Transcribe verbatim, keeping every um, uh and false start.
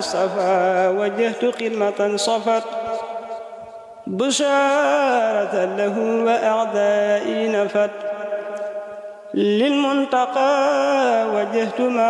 المصطفى وجهت خدمة صفت بشارة له وأعدائي نفت للمنتقى وجهت ما